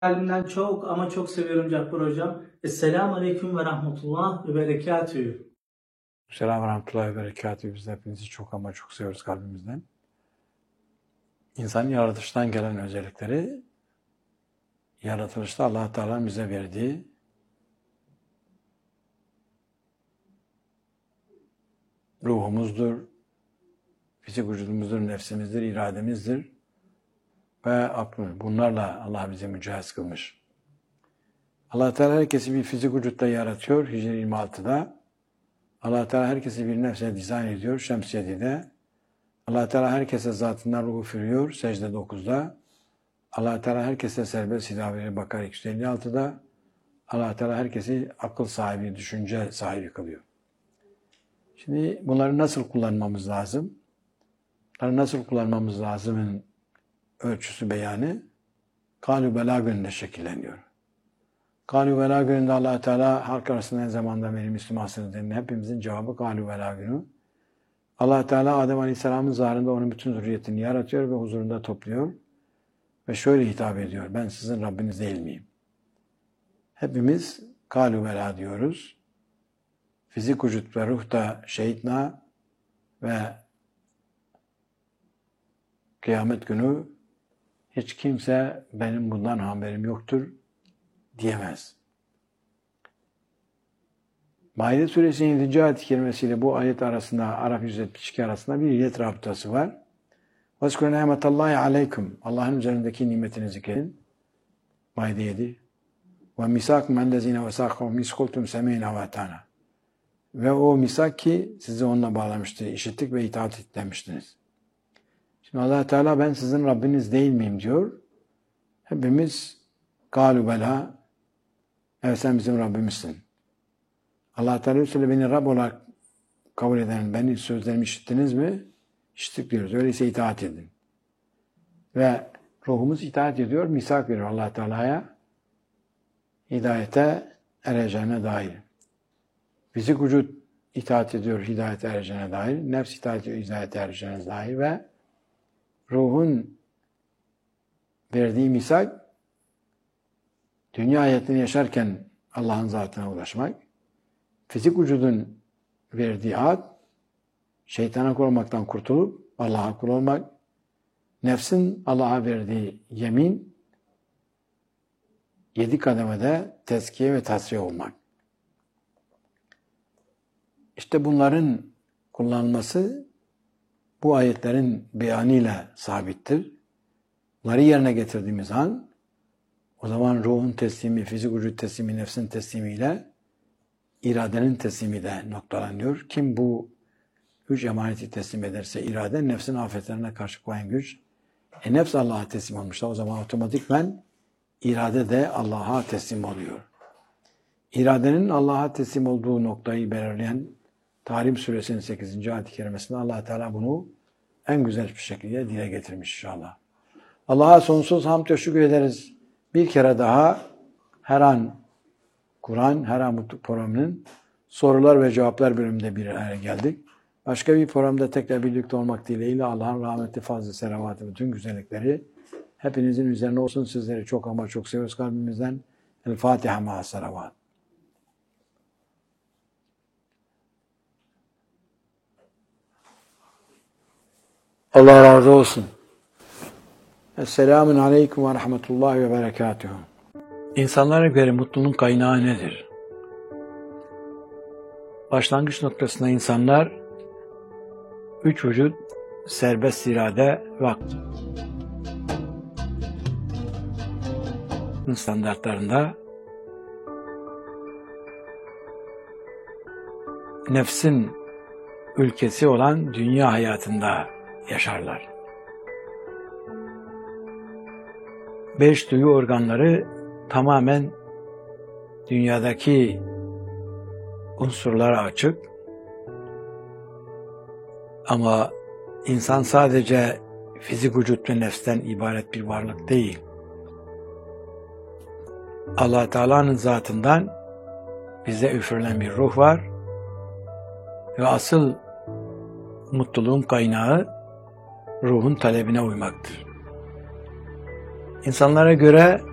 Kalbimden çok ama çok seviyorum Cabbar Hocam. Esselamu Aleyküm ve Rahmetullah ve Berekatühü. Selamun Rahmetullahi ve Berekatühü. Biz de hepinizi çok ama çok seviyoruz kalbimizden. İnsanın yaratılıştan gelen özellikleri, yaratılışta Allah-u Teala'nın bize verdiği ruhumuzdur, fizik vücudumuzdur, nefsimizdir, irademizdir ve aklımız. Bunlarla Allah bizi mücehhez kılmış. Allah-u Teala herkesi bir fizik vücutta yaratıyor. Hicri 26'da. Allah-u Teala herkesi bir nefse dizayn ediyor. Şems 7'de. Allah-u Teala herkese zatından ruhu üfürüyor. Secde 9'da. Allah-u Teala herkese serbest hidayet verir. Bakara 256'da. Allah-u Teala herkesi akıl sahibi, düşünce sahibi kılıyor. Şimdi bunları nasıl kullanmamız lazım? Bunları nasıl kullanmamız lazımın ölçüsü beyanı Kâlû Belâ gününde şekilleniyor. Kâlû Belâ gününde Allah-u Teala halk arasında en zamanda beni Müslümansınız dediğinde hepimizin cevabı Kâlû Belâ günü. Allah-u Teala Adem Aleyhisselam'ın zahrında onun bütün zürriyetini yaratıyor ve huzurunda topluyor. Ve şöyle hitap ediyor. Ben sizin Rabbiniz değil miyim? Hepimiz Kâlû Belâ diyoruz. Fizik vücut ve ruhta şehitna ve kıyamet günü hiç kimse benim bundan haberim yoktur diyemez. Maide suresinin 7. ayet-i kerimesiyle bu ayet arasında, Araf 172 arasında bir illet rabıtası var. وَذْكُرْ نِعْمَةَ اللّٰهِ عَلَيْكُمْ Allah'ın üzerindeki nimetini zikredin. Maide 7. وَمِسَاكُمْ اَنْدَزِينَ وَسَاقَوْ مِسْقُلْتُمْ سَمِينَ وَاتَانَ Ve o misak ki sizi onunla bağlamıştı, işittik ve itaat et demiştiniz. Şimdi Allah Teala ben sizin Rabbiniz değil miyim diyor. Hepimiz kâlû belâ, evet sen bizim Rabbimizsin. Allah Teala Resulü beni Rab olarak kabul eden, beni sözlerimi işittiniz mi? İşittik diyoruz. Öyleyse itaat edin. Ve ruhumuz itaat ediyor, misak veriyor Allah Teala'ya. Hidayete ereceğine dair. Fizik vücut itaat ediyor hidayete ereceğine dair. Nefs itaat ediyor hidayete ereceğine dair ve ruhun verdiği misak dünya hayatını yaşarken Allah'ın zatına ulaşmak. Fizik vücudun verdiği ad şeytana kul olmaktan kurtulup Allah'a kul olmak. Nefsin Allah'a verdiği yemin 7 kademede tezkiye ve tasfiye olmak. İşte bunların kullanılması bu ayetlerin beyanıyla sabittir. Bunları yerine getirdiğimiz an o zaman ruhun teslimi, fizik vücut teslimi, nefsin teslimiyle iradenin teslimi de noktalanıyor. Kim bu 3 emaneti teslim ederse irade, nefsin afetlerine karşı koyan güç. Nefs Allah'a teslim olmuşsa o zaman otomatikmen irade de Allah'a teslim oluyor. İradenin Allah'a teslim olduğu noktayı belirleyen Tahrim Suresinin 8. ayet-i kerimesinde Allah Teala bunu en güzel bir şekilde dile getirmiş inşallah. Allah'a sonsuz hamd ve şükür ederiz. Bir kere daha her an Kur'an, her an bu programının sorular ve cevaplar bölümünde bir araya geldik. Başka bir programda tekrar birlikte olmak dileğiyle Allah'ın rahmeti, fazla selavatı, bütün güzellikleri hepinizin üzerine olsun. Sizleri çok ama çok seviyoruz kalbimizden. El Fatiha ma'a selavat. Allah razı olsun. Esselamun Aleyküm ve Rahmetullahi ve Berekatühü. İnsanlara göre mutluluğun kaynağı nedir? Başlangıç noktasında insanlar 3 vücut, serbest irade ve akıl standartlarında nefsin ülkesi olan dünya hayatında yaşarlar. 5 duyu organları tamamen dünyadaki unsurlara açık. Ama insan sadece fizik vücut ve nefsten ibaret bir varlık değil. Allah Teala'nın zatından bize üfürülen bir ruh var ve asıl mutluluğun kaynağı ruhun talebine uymaktır. İnsanlara göre